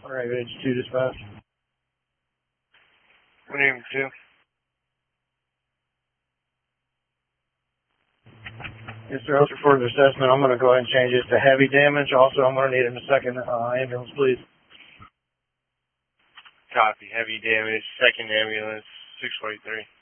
Raven 2 dispatch. 182. Yes, sir. Let's report the assessment. I'm going to go ahead and change it to heavy damage. Also, I'm going to need a second ambulance, please. Copy. Heavy damage. Second ambulance. 643.